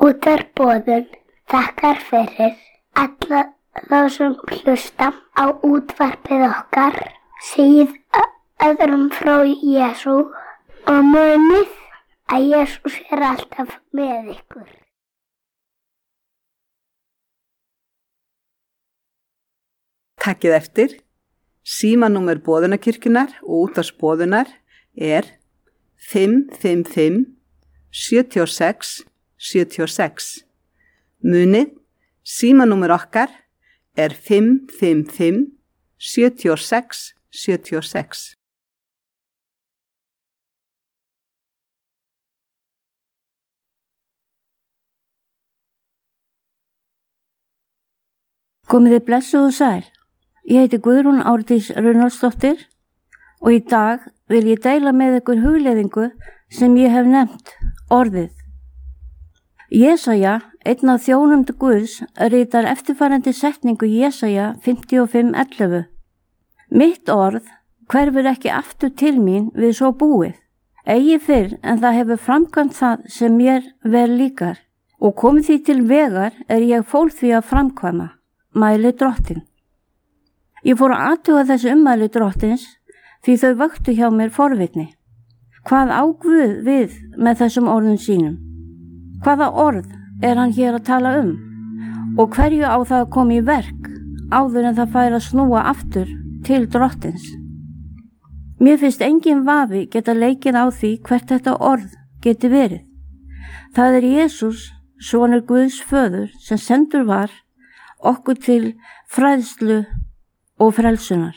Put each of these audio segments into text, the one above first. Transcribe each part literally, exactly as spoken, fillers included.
Útvarpsboðun þakkar fyrir alla þá sem hlusta á útvarpið okkar, segið öðrum frá Jesú og munið að Jesús er alltaf með ykkur. Takkið eftir. Símanúmer boðunarkirkjunnar og útvarpsboðunar er fimm fimm fimm sjö sex sjö sex. Munið, símanúmer okkar er fimm fimm fimm sjö sex sjö sex. Komið þið blessuð og sæl. Ég heiti Guðrún Árdís Runólfsdóttir og í dag vil ég deila með ykkur hugleiðingu sem ég hef nefnt orðið. Jesaja, einn af þjónum Guðs, ritar eftirfarandi setningu Jesaja fimmtíu og fimm ellefu. Mitt orð hverfur ekki aftur til mín við svo búið, eigi fyrr en það hefur framkvæmt það sem mér vel líkar, og komið því til vegar er ég fól því að framkvæma, mæli Drottinn. Ég fór að athuga þessi ummæli Drottins því þau vöktu hjá mér forvitni. Hvað á Guð við með þessum orðum sínum? Hvaða orð er hann hér að tala um? Og hverju á það að koma í verk áður en það fær að snúa aftur til Drottins? Mér finnst engin vafi geta leikið á því hvert þetta orð geti verið. Það er Jesús, sonur Guðs föður, sem sendur var okkur til fræðslu og frelsunar.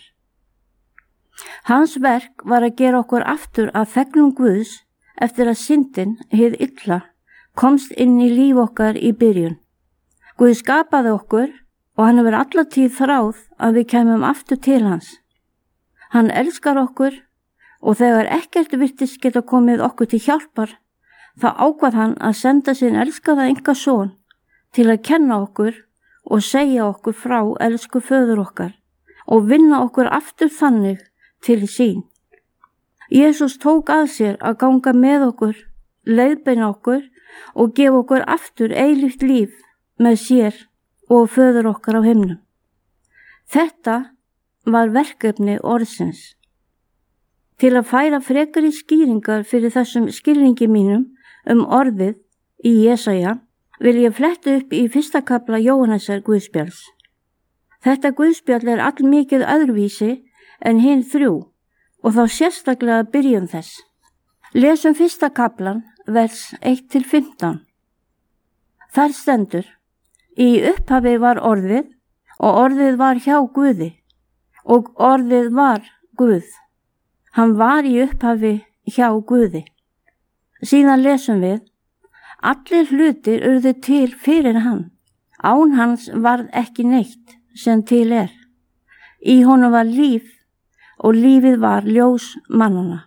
Hans verk var að gera okkur aftur að þegnum Guðs eftir að syndin, hið illa, komst inn í líf okkar í byrjun. Guð skapaði okkur og hann hefur alla tíð þráð að við kæmum aftur til hans. Hann elskar okkur og þegar ekkert virtist geta komið okkur til hjálpar, þá ákvað hann að senda sinn elskaða einkason til að kenna okkur og segja okkur frá elsku föður okkar og vinna okkur aftur þannig til sín. Jesús tók að sér að ganga með okkur, leiðbeina okkur og gefa okkur aftur eilíft líf með sér og föður okkar á himnum. Þetta var verkefni orðsins. Til að færa frekari skýringar fyrir þessum skilningi mínum um orðið í Jesaja vil ég fletta upp í fyrsta kafla Jóhannesar Guðspjalls. Þetta Guðspjall er allmikið öðruvísi en hinn þrjú og þá sérstaklega byrjun þess. Lesum fyrsta kaflan, vers eitt til fimmtán. Þar stendur: Í upphafi var orðið og orðið var hjá Guði og orðið var Guð. Hann var í upphafi hjá Guði. Síðan lesum við: Allir hlutir urðu til fyrir hann. Án hans varð ekki neitt sem til er. Í honum var líf og lífið var ljós mannanna.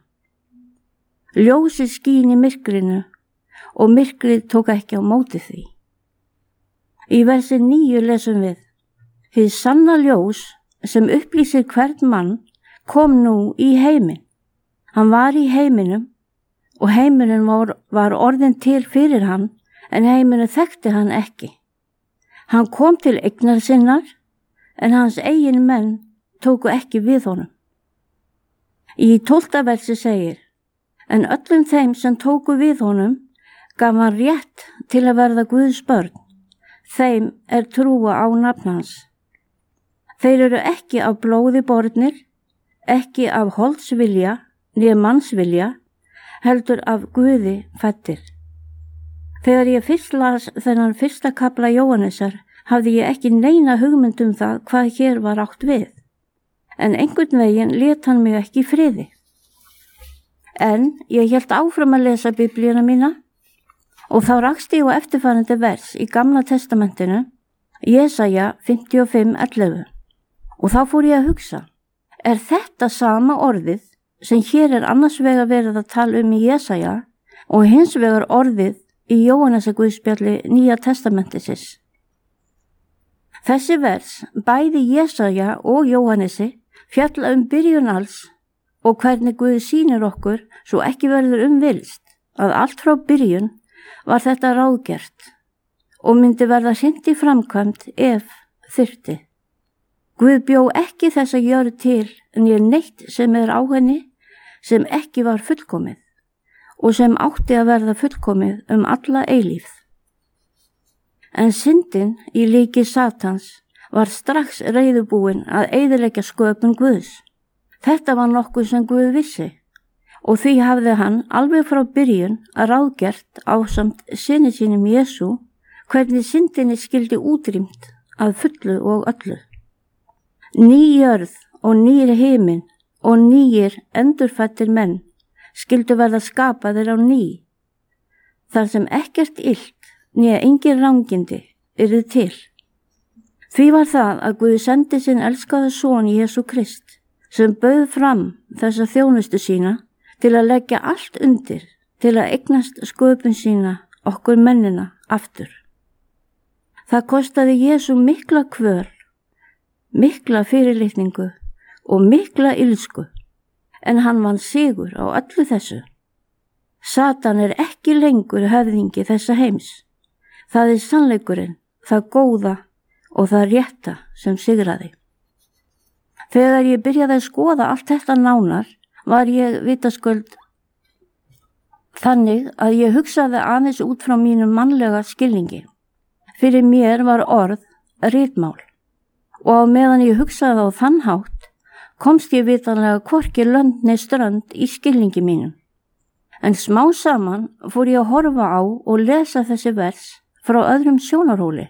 Ljósið skín í myrkrinu og myrkrið tók ekki á móti því. Í versi níu lesum við: Hið sanna ljós sem upplýsir hvern mann kom nú í heiminn. Hann var í heiminum og heimurinn var, var orðin til fyrir hann, en heimurinn þekkti hann ekki. Hann kom til eignar sinnar, en hans eigin menn tóku ekki við honum. Í tólfta versi segir: En öllum þeim sem tóku við honum gaf hann rétt til að verða Guðs börn, þeim er trúa á nafn hans. Þeir eru ekki af blóði bornir, ekki af holdsvilja né mannsvilja, heldur af Guði fæddir. Þegar ég fyrst las þennan fyrsta kafla Jóhannesar hafði ég ekki neina hugmynd um það hvað hér var átt við, en einhvern veginn lét hann mig ekki í friði. En ég hélt áfram að lesa biblíuna mína og þá rakst ég á eftirfarandi vers í Gamla testamentinu, Jesaja fimmtíu og fimm ellefu. Og þá fór ég að hugsa, er þetta sama orðið sem hér er annars vegar verið að tala um í Jesaja og hins vegar orðið í Jóhannesar Guðspjalli Nýja testamentisins? Þessi vers, bæði Jesaja og Jóhannesi, fjalla um byrjun alls og hvernig Guð sýnir okkur svo ekki verður um villst að allt frá byrjun var þetta ráðgert og myndi verða hrint í framkvæmt ef þyrfti. Guð bjó ekki þessa jörð til né neitt sem er á henni sem ekki var fullkomið og sem átti að verða fullkomið um alla eilífð. En syndin í líki Satans var strax reiðubúin að eyðileggja sköpun Guðs. Þetta var nokkuð sem Guð vissi og því hafði hann alveg frá byrjun að ráðgert ásamt syni sínum Jesú hvernig syndinni skildi útrýmt að fullu og öllu. Ný jörð og nýr himinn og nýir endurfættir menn skildu verða skapaðir á ný, þar sem ekkert illt né engin rangindi yrði til. Því var það að Guð sendi sinn elskaða son Jesú Krist, sem bauð fram þessa þjónustu sína til að leggja allt undir, til að eignast sköpun sína okkur mennina aftur. Það kostaði Jesú mikla kvöl, mikla fyrirlitningu og mikla ilsku, en hann vann sigur á öllu þessu. Satan er ekki lengur höfðingi þessa heims. Það er sannleikurinn, það góða og það rétta sem sigraði. Þegar ég byrjaði að skoða allt þetta nánar, var ég vitaskuld þannig að ég hugsaði aðeins út frá mínum mannlega skilningi. Fyrir mér var orð ritmál og á meðan ég hugsaði á þann hátt komst ég vitanlega hvorki lönd né strönd í skilningi mínum. En smá saman fór ég að horfa á og lesa þessi vers frá öðrum sjónarhóli.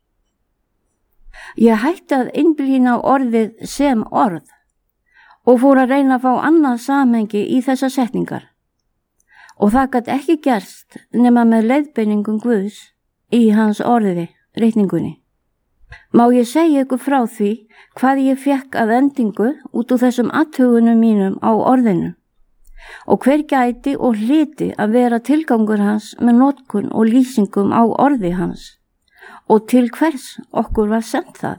Ég hætti að innblína orðið sem orð og fór að reyna að fá annað samhengi í þessa setningar. Og það gat ekki gerst nema með leiðbeiningum Guðs í hans orðiði, reikningunni. Má ég segja ykkur frá því hvað ég fekk að endingu út úr þessum athugunum mínum á orðinu og hver gæti og hlyti að vera tilgangur hans með notkun og lýsingum á orði hans og til hvers okkur var sent það.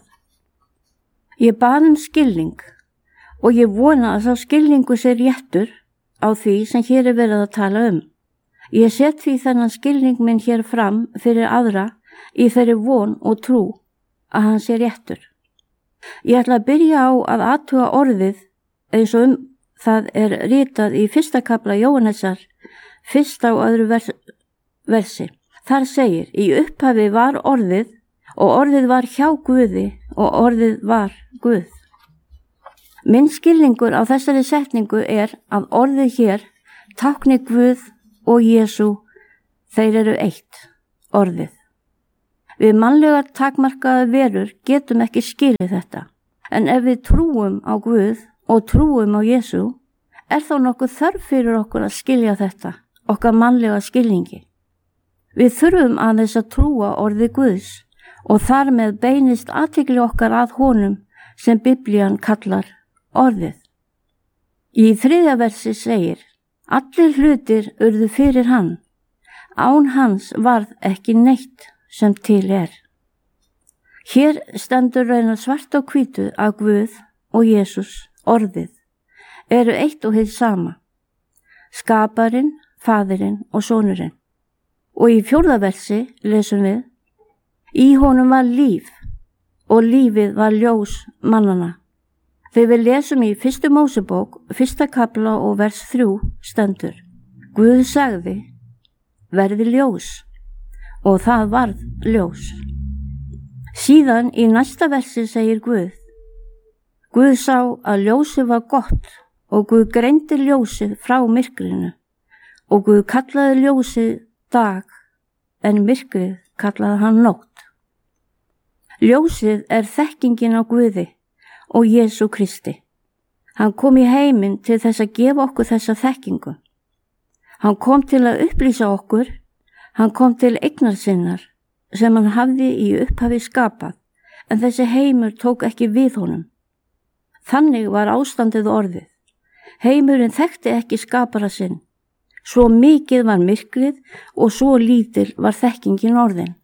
Ég bað um skilning og ég vona að sá skilningu sé réttur á því sem hér er verið að tala um. Ég set því þennan skilning minn hér fram fyrir aðra í þeirri von og trú að hann sé réttur. Ég ætla að byrja á að athuga orðið eins og um það er ritað í fyrsta kafla Jóhannesar, fyrsta og öðru vers, versi. Þar segir, í upphafi var orðið og orðið var hjá Guði og orðið var Guð. Minn skilningur á þessari setningu er að orðið hér tákni Guð og Jesú, þeir eru eitt, orðið. Við mannlegar takmarkaða verur getum ekki skilið þetta, en ef við trúum á Guð og trúum á Jesú, er þá nokkuð þörf fyrir okkur að skilja þetta, okkar mannlega skilningi. Við þurfum aðeins að trúa orði Guðs og þar með beinist athygli okkar að honum sem Biblían kallar orðið. Í þriðja versi segir, allir hlutir urðu fyrir hann, án hans varð ekki neitt sem til er. Hér stendur raunar svart á hvítu að Guð og Jesús, orðið, eru eitt og hið sama, skaparinn, faðirinn og sonurinn. Og í fjórða versi lesum við, í honum var líf og lífið var ljós mannana. Þegar við lesum í fyrstu Mósebók, fyrsta kafla og vers þrjú stendur, Guð sagði, verði ljós og það varð ljós. Síðan í næsta versi segir Guð, Guð sá að ljósið var gott og Guð greindi ljósið frá myrkrinu og Guð kallaði ljósið dag en myrkrið kallaði hann nótt. Ljósið er þekkingin á Guði og Jesú Kristi. Hann kom í heiminn til þess að gefa okkur þessa þekkingu. Hann kom til að upplýsa okkur, hann kom til eignar sinnar sem hann hafði í upphafi skapað, en þessi heimur tók ekki við honum. Þannig var ástandið orðið. Heimurinn þekkti ekki skapara sinn. Svo mikið var myrkrið og svo lítil var þekkingin orðin.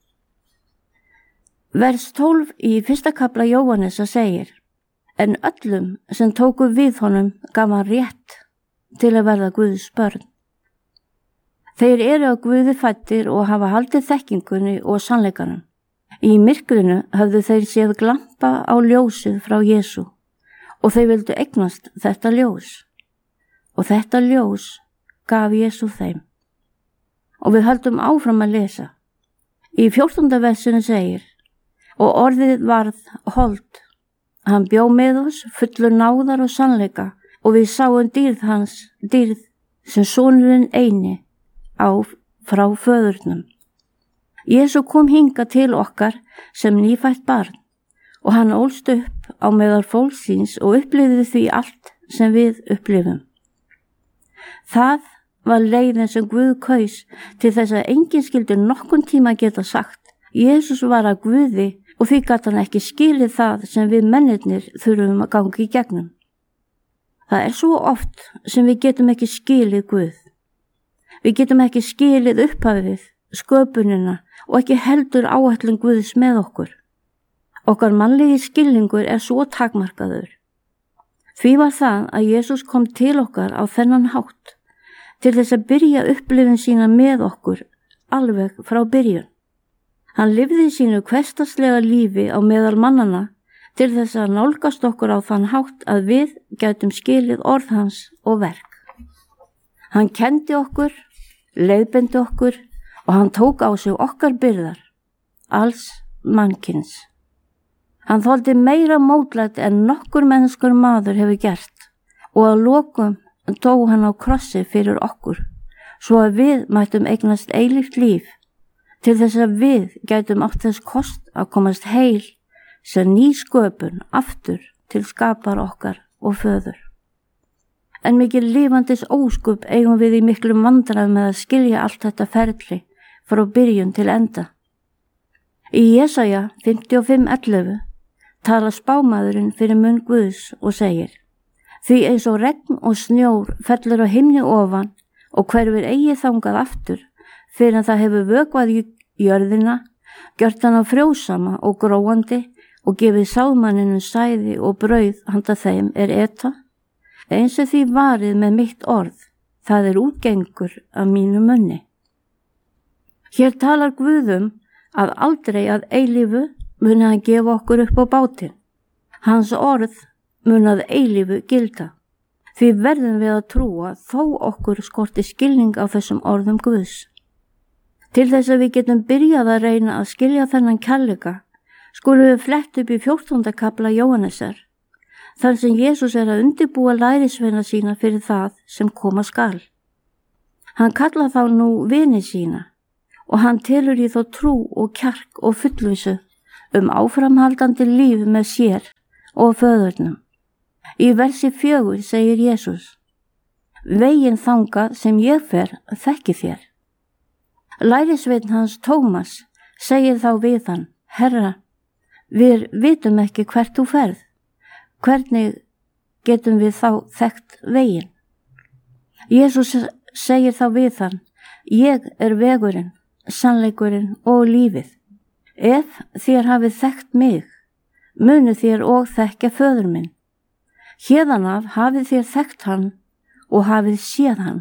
Vers tólf í fyrsta kafla Jóhannesa segir, en öllum sem tóku við honum gaf hann rétt til að verða Guðs börn. Þeir eru á Guði fæddir og hafa haldið þekkingunni og sannleikanum. Í myrkrinu höfðu þeir séð glampa á ljósið frá Jesú og þeir vildu eignast þetta ljós. Og þetta ljós gaf Jesú þeim. Og við höldum áfram að lesa. Í fjórtánda versinu segir: og orðið varð hold. Hann bjó með oss fullur náðar og sannleika og við sáum dýrð hans, dýrð sem sonurinn eini á frá föðurnum. Jesú kom hingað til okkar sem nýfætt barn og hann ólst upp á meðal fólksins og upplifði því allt sem við upplifum. Það var leiðin sem Guð kaus til þess að enginn skyldi nokkun tíma geta sagt: Jesús var að Guði, og því gat hann ekki skilið það sem við mennirnir þurfum að ganga í gegnum. Það er svo oft sem við getum ekki skilið Guð. Við getum ekki skilið upphafið, sköpunina og ekki heldur áætlun Guðs með okkur. Okkar mannlegi skilningur er svo takmarkaður. Því var það að Jesús kom til okkar á þennan hátt, til þess að byrja upplifun sína með okkur alveg frá byrjun. Hann lifði sínu hversdagslega lífi á meðal mannana til þess að nálgast okkur á þann hátt að við gætum skilið orð hans og verk. Hann kendi okkur, leiðbeindi okkur og hann tók á sig okkar byrðar, alls mannkyns. Hann þoldi meira mótlæti en nokkur mennskur maður hefur gert og að lokum dó hann á krossi fyrir okkur, svo að við mættum eignast eilíft líf, til þess að við gætum átt þess kost að komast heil sem ný sköpun aftur til skapar okkar og föður. En mikil lifandis ósköp eigum við í miklum vandræðum með að skilja allt þetta ferli frá byrjun til enda. Í Jesaja fimmtíu og fimm ellefu tala spámaðurinn fyrir munn Guðs og segir: því eins og regn og snjór fellur á himni ofan og hverfur eigi þangað aftur, fyrir að það hefur vökvað í jörðina, gjört hann á frjósama og gróandi og gefið sáðmanninu sæði og brauð handa þeim er eta, eins og því varið með mitt orð, það er útgengur af mínu munni. Hér talar Guðum að aldrei að eilífu muni hann gefa okkur upp á bátinn. Hans orð mun að eilífu gilda. Því verðum við að trúa þó okkur skorti skilning á þessum orðum Guðs. Til þess að við getum byrjað að reyna að skilja þennan kærleika, skulum við flett upp í fjórtánda kafla Jóhannesar, þar sem Jesús er að undirbúa lærisveina sína fyrir það sem koma skal. Hann kallar þá nú vini sína og hann telur í þó trú og kjark og fullvissu um áframhaldandi líf með sér og föðurnum. Í versi fjögur segir Jesús: veginn þangað sem ég fer þekki þér. Lærisveinn hans Tómas segir þá við hann: Herra, við vitum ekki hvert þú ferð. Hvernig getum við þá þekkt veginn? Jesús segir þá við hann: ég er vegurinn, sannleikurinn og lífið. Ef þér hafið þekkt mig, munu þér og þekkja föður minn. Héðan af hafið þér þekkt hann og hafið séð hann.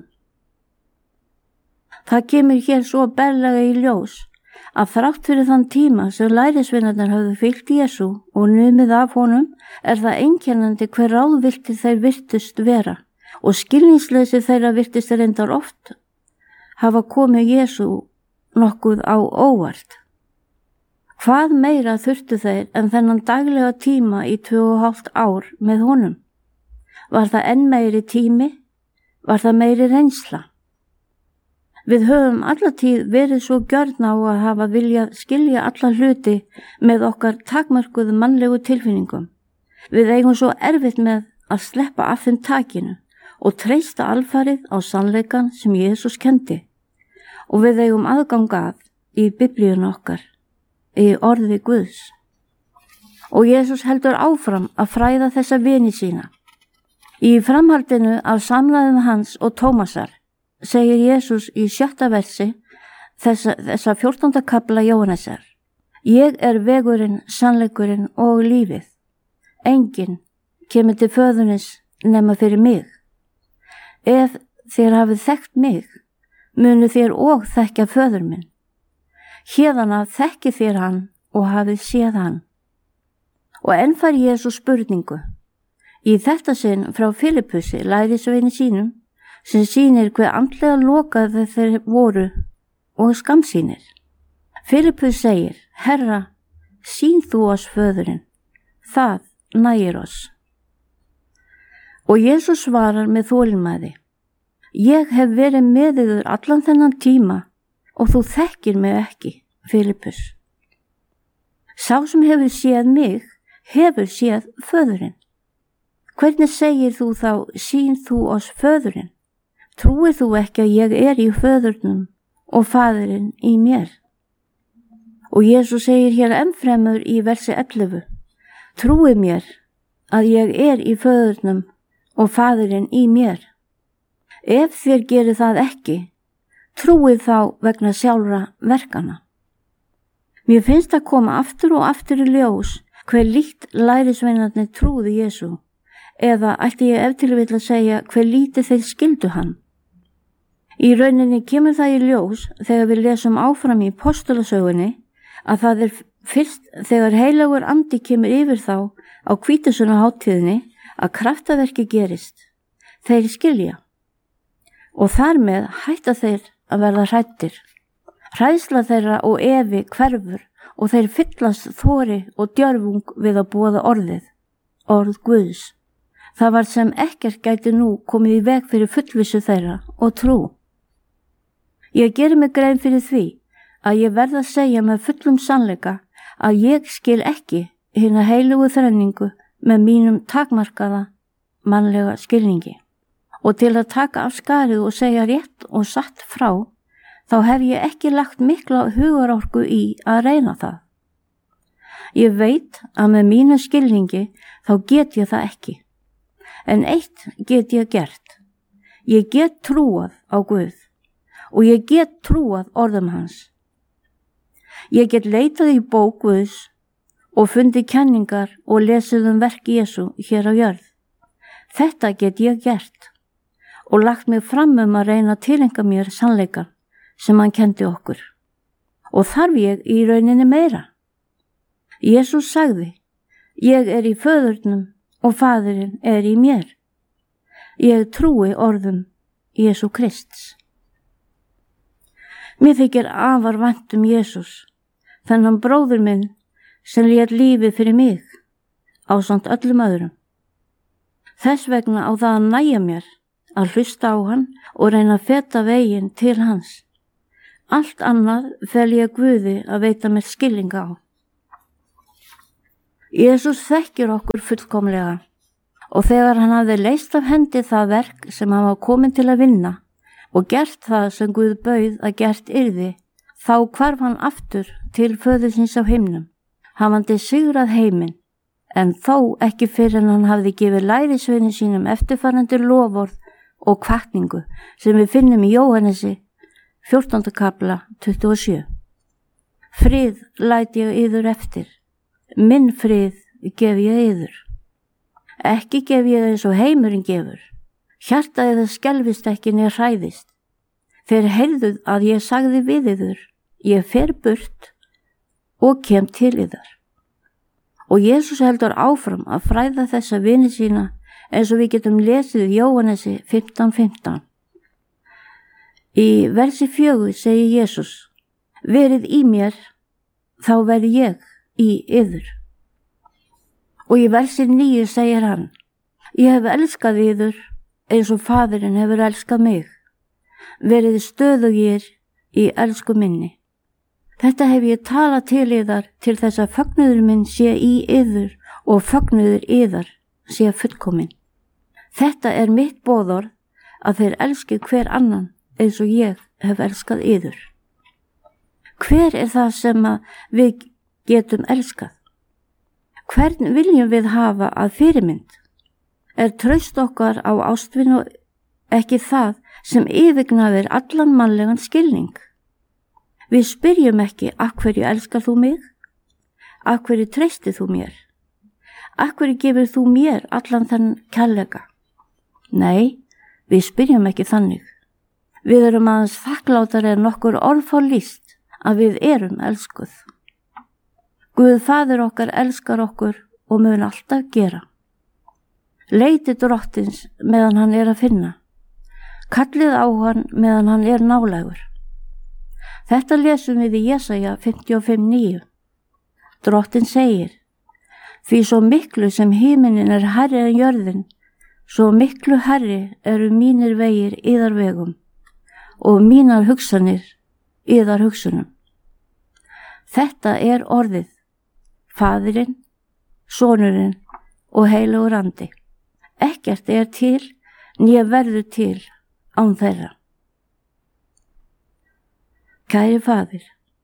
Það kemur hér svo berlega í ljós að þrátt fyrir þann tíma sem lærisveinarnir hafðu fylgt Jesú og numið af honum, er það einkennandi hver ráðvilltir þeir virtust vera og skilningsleysi þeirra virtist reyndar oft hafa komið Jesú nokkuð á óvart. Hvað meira þurftu þeir en þennan daglega tíma í tvö og hálft ár með honum? Var það enn meiri tími? Var það meiri reynsla? Við höfum allatíð verið svo gjörn á að hafa viljað skilja alla hluti með okkar takmörkuðu mannlegu tilfinningum. Við eigum svo erfitt með að sleppa af þeim takinu og treysta alfarið á sannleikan sem Jesús kendi. Og við eigum aðgang að í Biblíun okkar, í orði Guðs. Og Jesús heldur áfram að fræða þessa vini sína. Í framhaldinu af samræðum hans og Tómasar segir Jesús í sjötta versi þessa, þessa fjórtánda kafla Jóhannesar: ég er vegurinn, sannleikurinn og lífið. Enginn kemur til föðunis nema fyrir mig. Ef þér hafið þekkt mig, munu þér og þekkja föður minn. Héðan af þekki þér hann og hafið séð hann. Og enn fær Jesús spurningu. Í þetta sinn frá Filippusi lærisveini sínum, sem sýnir hve andlega lokaði þeir voru og skammsýnir. Filippus segir, Herra, sýn þú oss föðurinn, það nægir oss. Og Jesús svarar með þolinmæði, ég hef verið með yður allan þennan tíma og þú þekkir mig ekki, Filippus. Sá sem hefur séð mig, hefur séð föðurinn. Hvernig segir þú þá, sýn þú oss föðurinn? Trúir þú ekki að ég er í föðurnum og faðurinn í mér? Og Jesús segir hér ennfremur í versi ellefu, trúið mér að ég er í föðurnum og faðurinn í mér. Ef þér gerir það ekki, trúið þá vegna sjálfra verkana. Mér finnst að koma aftur og aftur í ljós hver líkt lærisveinarnir trúðu Jesú, eða ætti ég ef til vill að segja hver lítið þeir skildu hann. Í rauninni kemur það í ljós þegar við lesum áfram í postulasögunni að það er fyrst þegar heilagur andi kemur yfir þá á hvítasunnuhátíðinni að kraftaverki gerist. Þeir skilja og þar með hætta þeir að verða hræddir. Hræðsla þeirra og efi hverfur og þeir fyllast þori og djörfung við að boða orðið, orð Guðs. Það var sem ekkert gæti nú komið í veg fyrir fullvissu þeirra og trú. Ég geri mig grein fyrir því að ég verð að segja með fullum sannleika að ég skil ekki hina heilugu þrenningu með mínum takmarkaða mannlega skilningi. Og til að taka af skarið og segja rétt og satt frá, þá hef ég ekki lagt mikla hugarorku í að reyna það. Ég veit að með mínu skilningi þá get ég það ekki. En eitt get ég gert. Ég get trúað á Guð og ég get trúað orðum hans. Ég get leitað í bók Guðs og fundið kenningar og lesið um verk Jesú hér á jörð. Þetta get ég gert og lagt mig fram um að reyna að tileinka mér sannleikan sem hann kendi okkur. Og þarf ég í rauninni meira. Jesús sagði, ég er í föðurnum og faðurinn er í mér. Ég trúi orðum Jesú Krists. Mér þykir afar vænt um Jesús, þennan bróður minn sem lét lífið fyrir mig, ásamt öllum öðrum. Þess vegna á það að nægja mér að hlusta á hann og reyna að feta veginn til hans. Allt annað fel ég Guði að veita mér skilninga á. Jesús þekkir okkur fullkomlega og þegar hann hafði leyst af hendi það verk sem hann var komin til að vinna og gert það sem Guð bauð að gert yrði, þá hvarf hann aftur til föðursins á himnum, hafandi sigrað heiminn, en þó ekki fyrir en hann hafði gefið lærisveinum sínum eftirfarandi loforð og hvatningu sem við finnum í Jóhannesi fjórtánda kafla tuttugu og sjö. Frið læt ég yður eftir, minn frið gef ég yður. Ekki gef ég eins og heimurinn gefur. Hjarta eða skelfist ekki né hræðist. Þeir heyrðuð að ég sagði við yður, ég fer burt og kem til yður. Og Jesús heldur áfram að fræða þessa vini sína eins og við getum lesið í Jóhannesi fimmtán fimmtán. Í versi fjögur segir Jesús, verið í mér, þá verð ég í yður. Og í versi níu segir hann, ég hef elskað yður eins og faðirinn hefur elskað mig. Verið stöðugir í elsku minni. Þetta hef ég talað til yðar til þess að fögnuður minn sé í yður og fögnuður yðar sé fullkominn. Þetta er mitt boðorð að þeir elski hver annan eins og ég hef elskað yður. Hver er það sem við getum elskað? Hvern viljum við hafa að fyrirmynd? Er traust okkar á ástvinu ekki það sem yfirgnæfir allan mannlegan skilning? Við spyrjum ekki, af hverju elskar þú mig? Af hverju treystir þú mér? Af hverju gefur þú mér allan þann kærleika? Nei, við spyrjum ekki þannig. Við erum aðeins þakklátari en nokkur orð fá lýst að við erum elskuð. Guð Faðir okkar elskar okkur og mun alltaf gera. Leitið drottins meðan hann er að finna. Kallið á hann meðan hann er nálægur. Þetta lesum við í Jesaja fimmtíu og fimm níu. Drottin segir: Því svo miklu sem himinin er hærri en jörðin, svo miklu hærri eru mínir vegir yðar vegum og mínar hugsanir yðar hugsunum. Þetta er orðið, Faðirinn, Sonurinn og Heilagur Andi. Ekkert er til né verður til án þeirra. Kæri Faðir,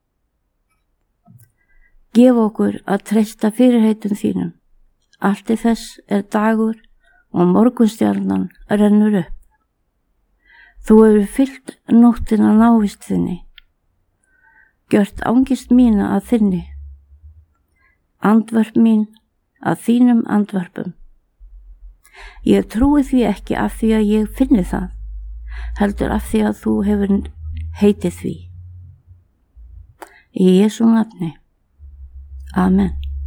gef okkur að treysta fyrirheitum þínum. Allt í þess er dagur og morgunstjarnan rennur upp. Þú hefur fyllt nóttina návist þinni, gjört angist mína að þinni, andvörp mín að þínum andvörpum. Ég trúi því ekki af því að ég finni það, heldur af því að þú hefur heitið því. Í Jesú nafni. Amen.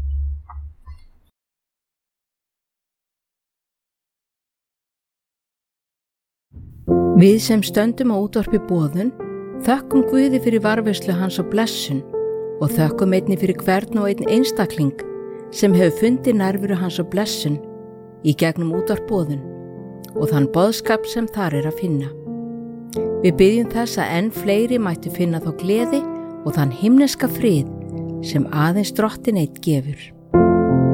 Við sem stöndum á útvarpi Boðun þökkum Guði fyrir varðveislu hans og blessun og þökkum einnig fyrir hvern og einn einstakling sem hefur fundið nærveru hans og blessun í gegnum útvarp Boðun og þann boðskap sem þar er að finna. Við byggjum þess að enn fleiri mættu finna þá gleði og þann himneska frið sem aðeins Drottinn einn gefur.